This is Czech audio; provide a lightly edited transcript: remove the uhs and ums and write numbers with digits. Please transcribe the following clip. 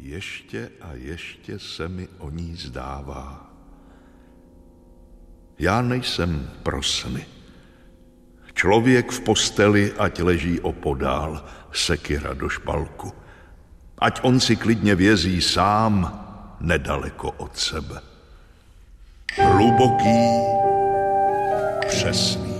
Ještě a ještě se mi o ní zdává. Já nejsem pro sny. Člověk v posteli, ať leží opodál, sekyra do špalku. Ať on si klidně vězí sám nedaleko od sebe. Hluboký, přesný.